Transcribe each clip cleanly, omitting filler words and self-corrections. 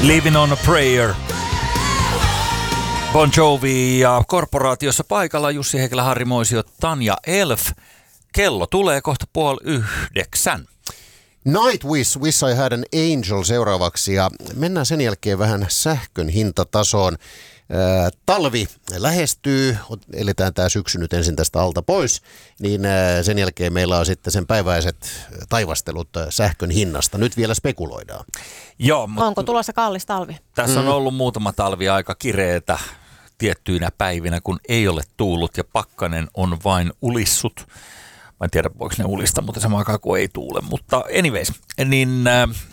Living on a Prayer. Bon Jovi ja korporaatiossa paikalla Jussi Heikelä, Harri Moisio, Tanja Elf. Kello tulee kohta 8:30. Night Wish I Had an Angel seuraavaksi ja mennään sen jälkeen vähän sähkön hintatasoon. Talvi lähestyy, eletään tämä syksy nyt ensin tästä alta pois, niin sen jälkeen meillä on sitten sen päiväiset taivastelut sähkön hinnasta. Nyt vielä spekuloidaan. Joo, mutta onko tulossa kallis talvi? Tässä on ollut muutama talvi aika kireetä tiettyinä päivinä, kun ei ole tuullut ja pakkanen on vain ulissut. Mä en tiedä, voiko ne ulista, mutta samaan aikaan kuin ei tuule. Mutta anyways, niin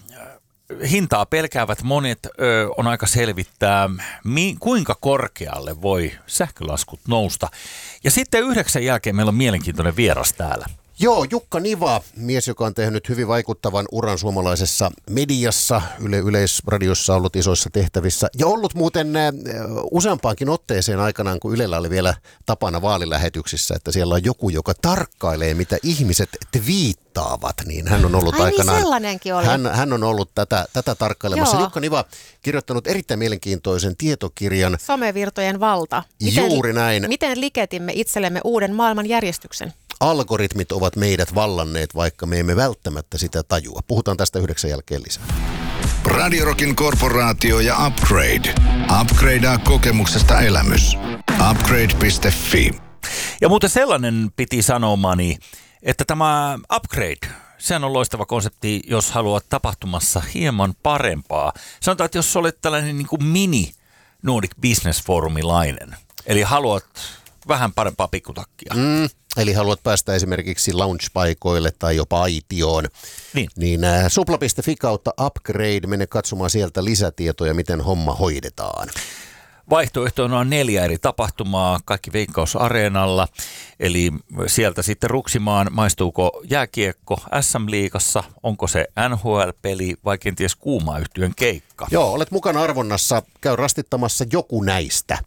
hintaa pelkäävät monet, on aika selvittää, kuinka korkealle voi sähkölaskut nousta. Ja sitten 9 jälkeen meillä on mielenkiintoinen vieras täällä. Joo, Jukka Niva, mies, joka on tehnyt hyvin vaikuttavan uran suomalaisessa mediassa, Yleisradiossa ollut isoissa tehtävissä ja ollut muuten useampaankin otteeseen aikanaan, kun Ylellä oli vielä tapana vaalilähetyksissä, että siellä on joku, joka tarkkailee, mitä ihmiset twiittaavat, niin hän on ollut aikanaan. Niin sellainenkin oli. Hän on ollut tätä tarkkailemassa. Joo. Jukka Niva kirjoittanut erittäin mielenkiintoisen tietokirjan. Somevirtojen valta. Juuri näin. Miten liketimme itsellemme uuden maailmanjärjestyksen? Algoritmit ovat meidät vallanneet, vaikka me emme välttämättä sitä tajua. Puhutaan tästä 9 jälkeen lisää. Radio Rockin korporaatio ja Upgrade. Upgradea kokemuksesta elämys. Upgrade.fi. Ja muuten sellainen piti sanomani, että tämä Upgrade, sehän on loistava konsepti, jos haluat tapahtumassa hieman parempaa. Sanotaan, että jos olet tällainen niin kuin mini Nordic Business Forumilainen, eli haluat vähän parempaa pikkutakkia. Eli haluat päästä esimerkiksi lounge-paikoille tai jopa aitioon, niin supla.fi kautta Upgrade, mene katsomaan sieltä lisätietoja, miten homma hoidetaan. Vaihtoehtoina on 4 eri tapahtumaa, kaikki Veikkaus-areenalla, eli sieltä sitten ruksimaan, maistuuko jääkiekko SM-liigassa, onko se NHL-peli vai kenties Kuuma-yhtiön keikka. Joo, olet mukana arvonnassa, käy rastittamassa joku näistä.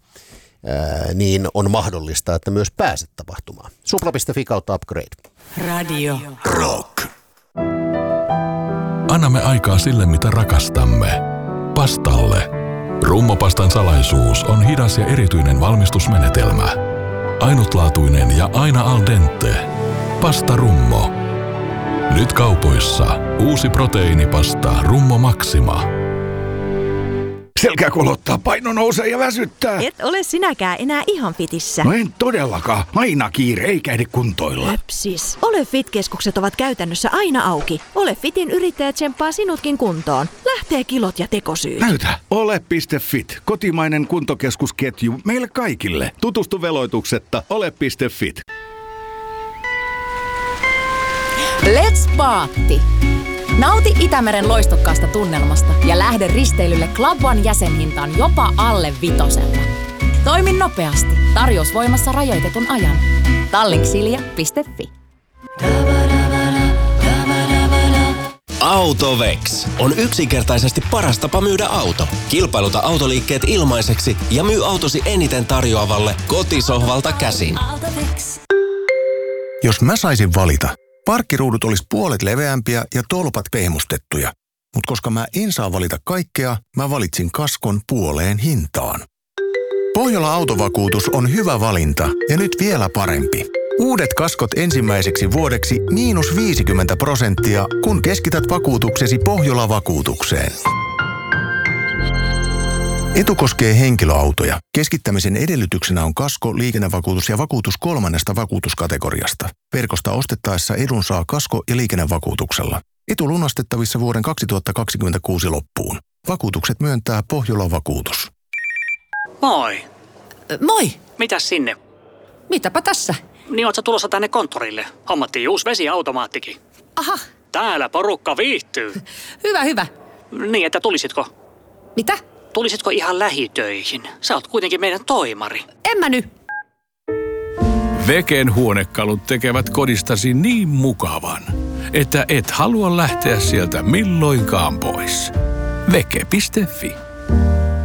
Niin on mahdollista, että myös pääset tapahtumaan. Supla.fi kautta Upgrade. Radio Rock. Annamme aikaa sille, mitä rakastamme. Pastalle. Rummopastan salaisuus on hidas ja erityinen valmistusmenetelmä. Ainutlaatuinen ja aina al dente. Pasta Rummo. Nyt kaupoissa uusi proteiinipasta Rummo Maxima. Selkä kolottaa, paino nousee ja väsyttää. Et ole sinäkään enää ihan fitissä. No en todellakaan. Aina kiire, eikä ehdi kuntoilla. Höpsis. Ole Fit-keskukset ovat käytännössä aina auki. Ole Fitin yrittäjä tsemppaa sinutkin kuntoon. Lähtee kilot ja tekosyyt. Näytä. Ole.fit. Kotimainen kuntokeskusketju meille kaikille. Tutustu veloituksetta. Ole.fit. Let's Paatti! Nauti Itämeren loistokkaasta tunnelmasta ja lähde risteilylle Club One jäsenhintaan jopa alle 5. Toimi nopeasti. Tarjous voimassa rajoitetun ajan. Tallinksilja.fi. Autovex on yksinkertaisesti paras tapa myydä auto. Kilpailuta autoliikkeet ilmaiseksi ja myy autosi eniten tarjoavalle kotisohvalta käsin. Jos mä saisin valita, parkkiruudut olisi puolet leveämpiä ja tolpat pehmustettuja. Mutta koska mä en saa valita kaikkea, mä valitsin kaskon puoleen hintaan. Pohjola Autovakuutus on hyvä valinta ja nyt vielä parempi. Uudet kaskot ensimmäiseksi vuodeksi -50%, kun keskität vakuutuksesi Pohjola-vakuutukseen. Etu koskee henkilöautoja. Keskittämisen edellytyksenä on kasko, liikennevakuutus ja vakuutus 3. vakuutuskategoriasta. Verkosta ostettaessa edun saa kasko- ja liikennevakuutuksella. Etu lunastettavissa vuoden 2026 loppuun. Vakuutukset myöntää Pohjola-vakuutus. Moi. Moi! Mitäs sinne? Mitäpä tässä? Niin oot sä tulossa tänne konttorille? Hommattiin uusi vesiautomaattikin. Aha, Täällä porukka viihtyy. hyvä. Niin, että tulisitko? Mitä? Tulisitko ihan lähitöihin? Sä oot kuitenkin meidän toimari. En mä nyt. Veken huonekalut tekevät kodistasi niin mukavan, että et halua lähteä sieltä milloinkaan pois. Veke.fi